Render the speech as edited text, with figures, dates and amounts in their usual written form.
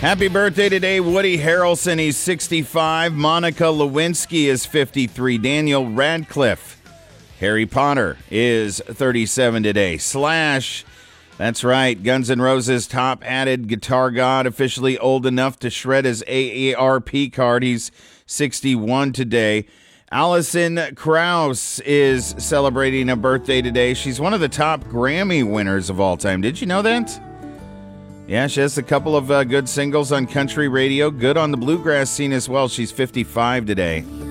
Happy birthday today, Woody Harrelson. He's 65. Monica Lewinsky is 53. Daniel Radcliffe, Harry Potter, is 37 today. Slash, that's right, Guns N' Roses top added guitar god, officially old enough to shred his AARP card. He's 61 today. Alison Krauss is celebrating a birthday today. She's one of the top Grammy winners of all time. Did you know that? Yeah, she has a couple of good singles on country radio, good on the bluegrass scene as well. She's 55 today.